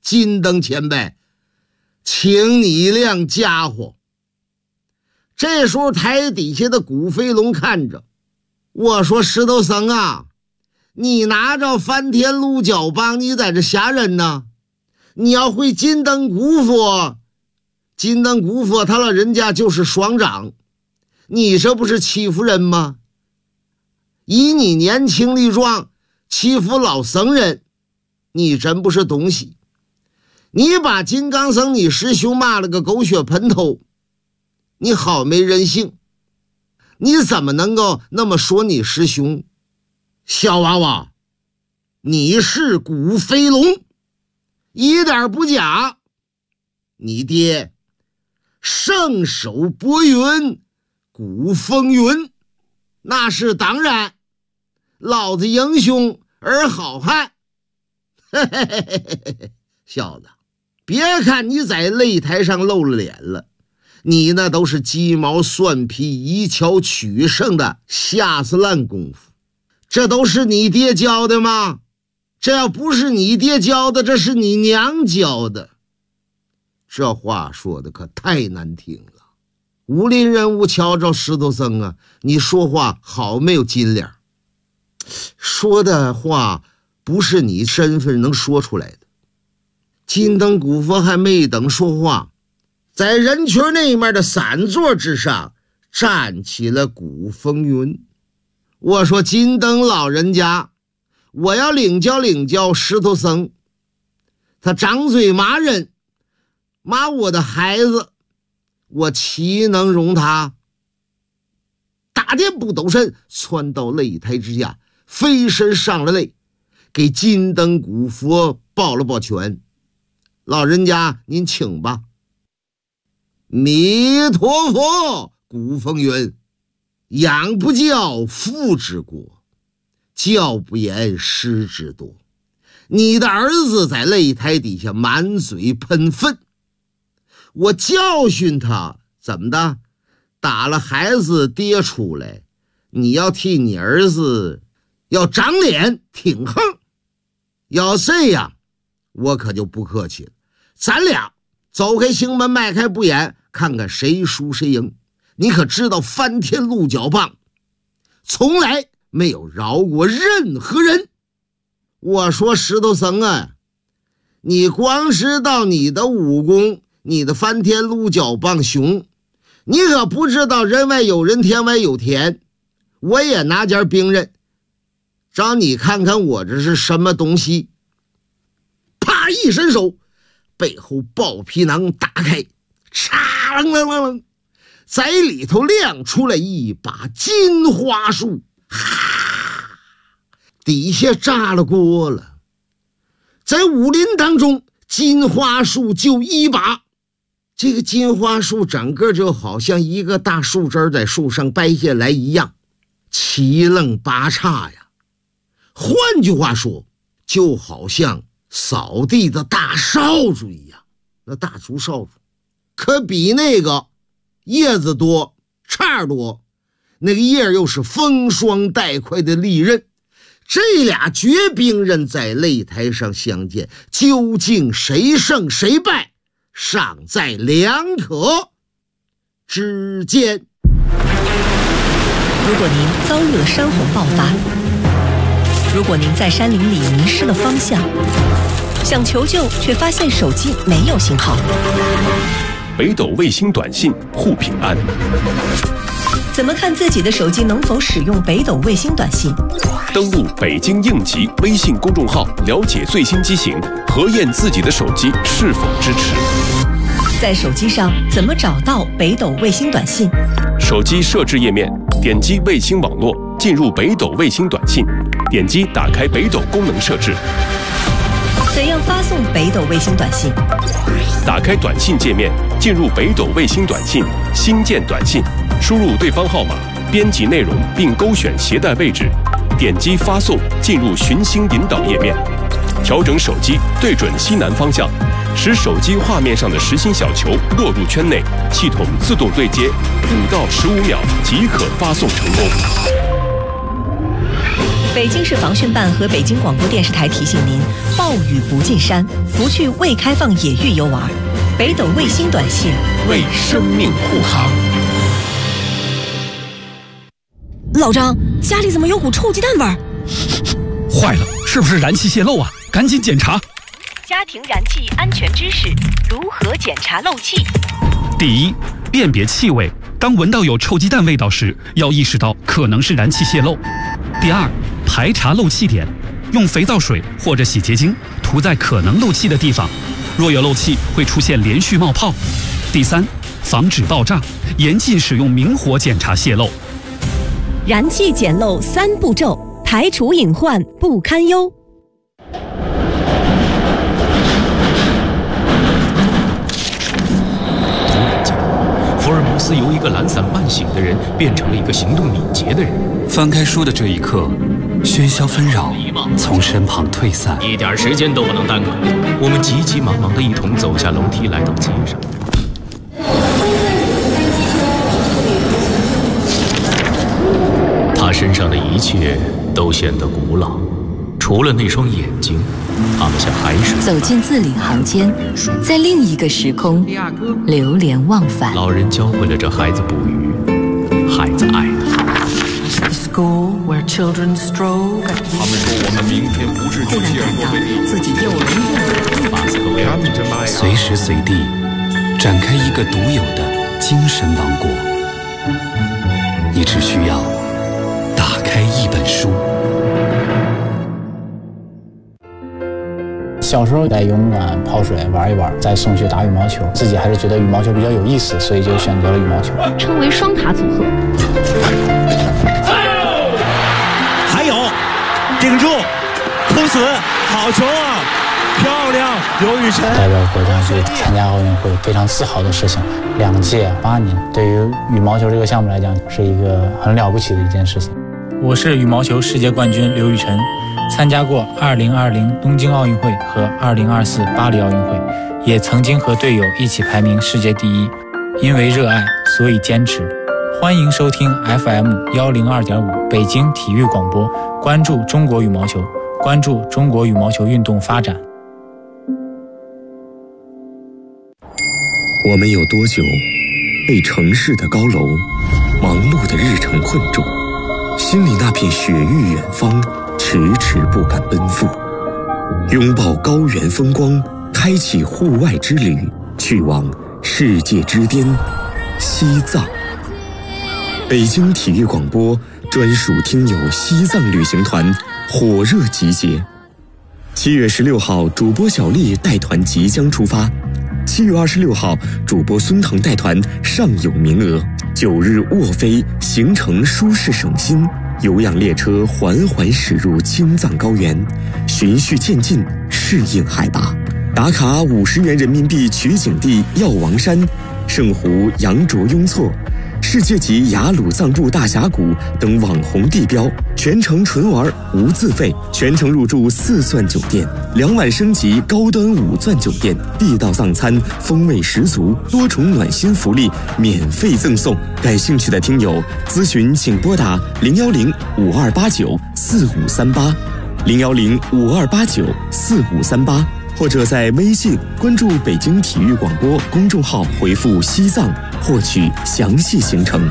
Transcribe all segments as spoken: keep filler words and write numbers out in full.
金灯前辈，请你亮家伙。这时候台底下的古飞龙看着我说，石头僧啊，你拿着翻天鹿角棒，你在这吓人呢。你要会金灯古佛，金灯古佛他老人家就是双掌，你这不是欺负人吗？以你年轻力壮欺负老僧人，你真不是东西。你把金刚僧你师兄骂了个狗血喷头，你好没人性。你怎么能够那么说你师兄？小娃娃，你是古飞龙，一点不假。你爹圣手拨云，古风云，那是当然。老子英雄而好汉。嘿嘿嘿嘿嘿，小子，别看你在擂台上露了脸了，你那都是鸡毛蒜皮一巧取胜的下死烂功夫。这都是你爹教的吗？这要不是你爹教的，这是你娘教的。这话说的可太难听了。武林人物瞧着石头僧啊，你说话好没有斤两，说的话不是你身份能说出来的。金灯古佛还没等说话，在人群那面的散座之上站起了古风云。我说，金灯老人家，我要领教领教石头僧，他张嘴骂人，骂我的孩子，我岂能容他？大殿不抖身，窜到擂台之下，飞身上了擂，给金灯古佛抱了抱拳。老人家您请吧。弥陀佛。古风云，养不教，父之过，教不严，师之惰。你的儿子在擂台底下满嘴喷粪，我教训他，怎么的？打了孩子爹出来，你要替你儿子要长脸挺横。要这样，我可就不客气了。咱俩走开行门，迈开不言，看看谁输谁赢。你可知道翻天鹿角棒从来没有饶过任何人。我说，石头僧啊，你光知道你的武功，你的翻天鹿角棒雄，你可不知道人外有人，天外有天。我也拿件兵刃，让你看看我这是什么东西。啪一伸手，背后豹皮囊打开，嚓楞楞楞楞，在里头亮出来一把金花树，哈，底下炸了锅了。在武林当中，金花树就一把，这个金花树整个就好像一个大树枝在树上掰下来一样，七楞八叉呀。换句话说，就好像扫地的大扫帚一样，那大竹扫帚可比那个叶子多，叉多，那个叶又是风霜带块的利刃。这俩绝兵刃在擂台上相见，究竟谁胜谁败，尚在两可之间。 如果您遭遇了山洪爆发，如果您在山林里迷失了方向，想求救却发现手机没有信号， 北斗卫星短信护平安。 怎么看自己的手机能否使用北斗卫星短信？ 登录北京应急微信公众号，了解最新机型，核验自己的手机是否支持。 在手机上怎么找到北斗卫星短信？ 手机设置页面，点击卫星网络，进入北斗卫星短信，点击打开北斗功能设置。 怎样发送北斗卫星短信？ 打开短信界面，进入北斗卫星短信，新建短信，输入对方号码，编辑内容并勾选携带位置，点击发送，进入寻星引导页面，调整手机对准西南方向，使手机画面上的实心小球落入圈内，系统自动对接，五到十五秒即可发送成功。 北京市防汛办和北京广播电视台提醒您：暴雨不进山，不去未开放野域游玩。北斗卫星短信为生命护航。 老张，家里怎么有股臭鸡蛋味儿？ 坏了，是不是燃气泄漏啊？赶紧检查。 家庭燃气安全知识：如何检查漏气？ 第一，辨别气味。当闻到有臭鸡蛋味道时，要意识到可能是燃气泄漏。第二，排查漏气点，用肥皂水或者洗洁精涂在可能漏气的地方，若有漏气会出现连续冒泡。第三，防止爆炸，严禁使用明火检查泄漏。 燃气检漏三步骤，排除隐患不堪忧。 福尔摩斯由一个懒散半醒的人变成了一个行动敏捷的人。 翻开书的这一刻，喧嚣纷扰从身旁退散， 一点时间都不能耽搁。我们急急忙忙地一同走下楼梯，来到街上。他身上的一切都显得古老，除了那双眼睛，它们像海水。 走进字里行间，在另一个时空流连忘返。 老人教会了这孩子捕鱼，孩子爱他。 School where children strove at 他们说我们明天不是突然感到自己又能马斯克维尔随时随地展开一个独有的精神王国。你只需要打开一本书。 小时候在游泳馆泡水玩一玩，再送去打羽毛球，自己还是觉得羽毛球比较有意思，所以就选择了羽毛球， 称为双塔组合。 还有顶住，突死，好球啊，漂亮，刘雨辰代表国家去参加奥运会，非常自豪的事情。两届八年，对于羽毛球这个项目来讲，是一个很了不起的一件事情。 我是羽毛球世界冠军刘雨辰，参加过二零二零东京奥运会和二零二四巴黎奥运会，也曾经和队友一起排名世界第一。因为热爱，所以坚持。欢迎收听 F M 一零二点五北京体育广播，关注中国羽毛球，关注中国羽毛球运动发展。 我们有多久被城市的高楼、忙碌的日程困住？心里那片雪域远方，迟迟不敢奔赴。拥抱高原风光，开启户外之旅，去往世界之巅西藏。北京体育广播专属听友西藏旅行团火热集结，七月十六号主播小丽带团即将出发，七月二十六号主播孙腾带团尚有名额，九日卧飞，行程舒适省心，有氧列车缓缓驶入青藏高原，循序渐进，适应海拔。打卡五十元人民币取景地药王山、圣湖羊卓雍措、世界级雅鲁藏布大峡谷等网红地标，全程纯玩无自费，全程入住四钻酒店，两晚升级高端五钻酒店，地道藏餐风味十足，多重暖心福利免费赠送。感兴趣的听友咨询请拨打零幺零五二八九四五三八，零幺零五二八九四五三八。或者在微信关注北京体育广播公众号，回复西藏获取详细行程。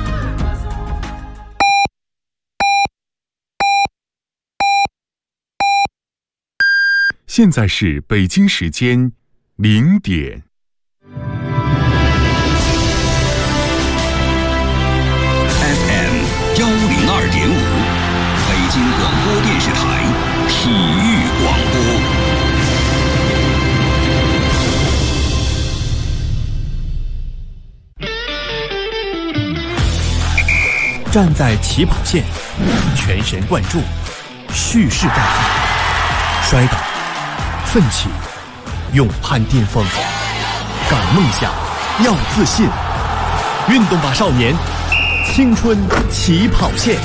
现在是北京时间零点。 F M 一零二点五，北京广播电视台体育广播。 站在起跑线，全神贯注，蓄势待发，摔倒，奋起，勇攀巅峰，赶梦想，要自信。运动吧，少年！青春起跑线。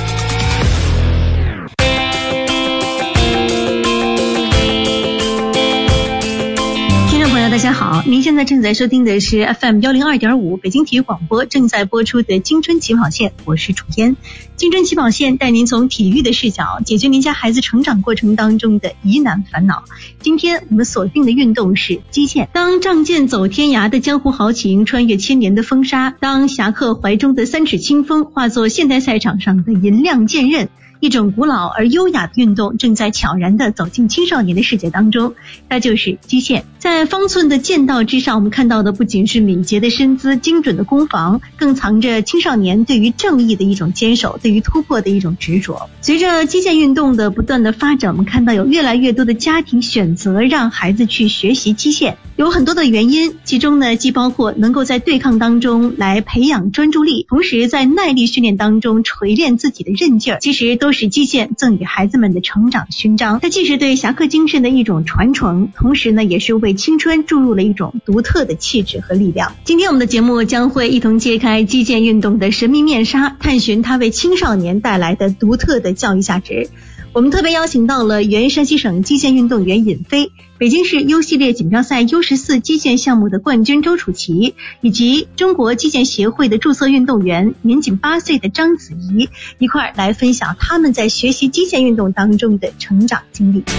听众朋友，大家家好，您现在正在收听的是 F M 一零二点五 北京体育广播正在播出的青春起跑线，我是楚嫣。青春起跑线带您从体育的视角解决您家孩子成长过程当中的疑难烦恼。今天我们锁定的运动是击剑。当仗剑走天涯的江湖豪情穿越千年的风沙，当侠客怀中的三尺清风化作现代赛场上的银亮剑刃，一种古老而优雅的运动正在悄然地走进青少年的世界当中，它就是击剑。在方寸的剑道之上，我们看到的不仅是敏捷的身姿、精准的攻防，更藏着青少年对于正义的一种坚守，对于突破的一种执着。随着击剑运动的不断的发展，我们看到有越来越多的家庭选择让孩子去学习击剑，有很多的原因，其中呢既包括能够在对抗当中来培养专注力，同时在耐力训练当中锤炼自己的韧劲儿，其实都是击剑赠予孩子们的成长勋章。它既是对侠客精神的一种传承，同时呢也是为青春注入了一种独特的气质和力量。今天我们的节目将会一同揭开击剑运动的神秘面纱，探寻它为青少年带来的独特的教育价值。我们特别邀请到了原山西省击剑运动员尹飞，北京市 U 系列锦标赛 U 十四 击剑项目的冠军周楚琪，以及中国击剑协会的注册运动员年仅八岁的张子怡，一块儿来分享他们在学习击剑运动当中的成长经历。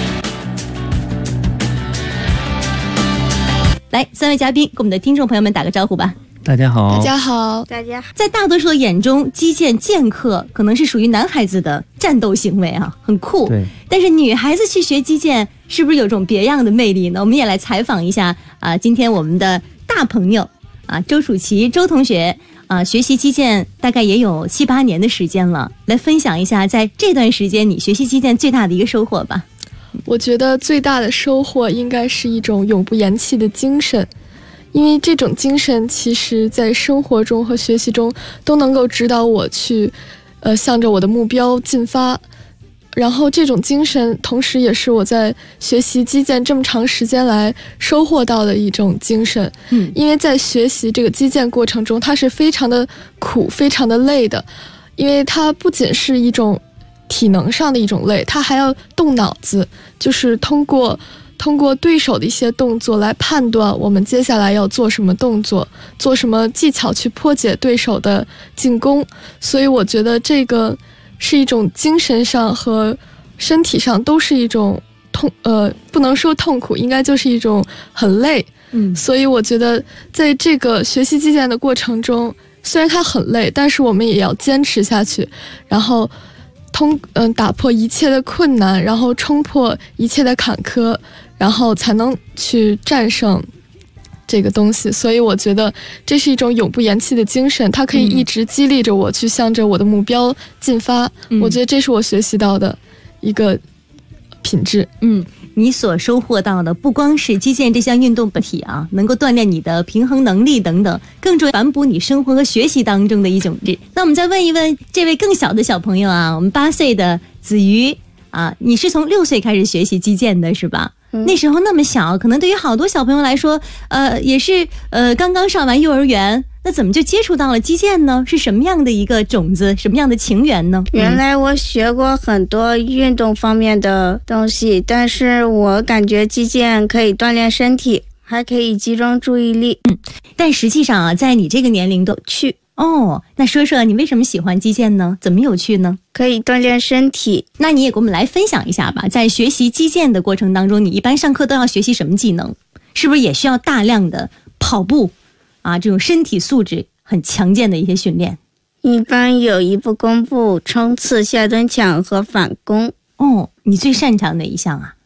来，三位嘉宾跟我们的听众朋友们打个招呼吧。 大家好。 大家好。大家好。 在大多数的眼中，击剑剑客可能是属于男孩子的战斗行为啊，很酷。 对。 但是女孩子去学击剑，是不是有种别样的魅力呢？我们也来采访一下啊，今天我们的大朋友啊，周楚琪周同学啊，学习击剑大概也有七八年的时间了，来分享一下在这段时间你学习击剑最大的一个收获吧。 我觉得最大的收获应该是一种永不言弃的精神。因为这种精神其实在生活中和学习中都能够指导我去呃，向着我的目标进发，然后这种精神同时也是我在学习击剑这么长时间来收获到的一种精神。嗯，因为在学习这个击剑过程中，它是非常的苦非常的累的，因为它不仅是一种体能上的一种累，它还要动脑子，就是通过通过对手的一些动作来判断我们接下来要做什么动作，做什么技巧去破解对手的进攻。所以我觉得这个是一种精神上和身体上都是一种痛，呃，不能说痛苦，应该就是一种很累。嗯，所以我觉得在这个学习击剑的过程中，虽然它很累，但是我们也要坚持下去，然后通嗯、呃、打破一切的困难，然后冲破一切的坎坷，然后才能去战胜这个东西。所以我觉得这是一种永不言弃的精神，它可以一直激励着我去向着我的目标进发。嗯，我觉得这是我学习到的一个品质。 嗯，你所收获到的不光是击剑这项运动本体啊，能够锻炼你的平衡能力等等，更重要反哺你生活和学习当中的一种质。那我们再问一问这位更小的小朋友啊，我们八岁的子瑜啊，你是从六岁开始学习击剑的是吧？嗯，那时候那么小，可能对于好多小朋友来说，呃，也是呃刚刚上完幼儿园，那怎么就接触到了击剑呢？是什么样的一个种子，什么样的情缘呢？ 原来我学过很多运动方面的东西，但是我感觉击剑可以锻炼身体，还可以集中注意力。 嗯，但实际上啊，在你这个年龄都去哦，那说说你为什么喜欢击剑呢？怎么有趣呢？ 可以锻炼身体。 那你也给我们来分享一下吧，在学习击剑的过程当中，你一般上课都要学习什么技能？是不是也需要大量的跑步啊，这种身体素质很强健的一些训练？ 一般有一步弓步、冲刺、下蹲抢和反攻。 哦，你最擅长哪一项啊？